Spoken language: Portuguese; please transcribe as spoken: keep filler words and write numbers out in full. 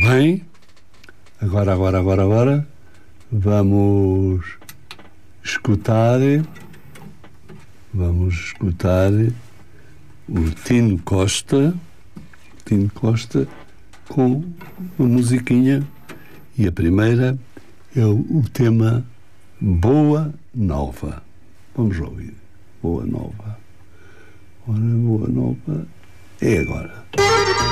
bem, agora, agora, agora, agora, vamos escutar, vamos escutar o Tino Costa, Tino Costa, com uma musiquinha, e a primeira é o, o tema Boa Nova. Vamos ouvir. Boa Nova. Ora, Boa Nova é agora.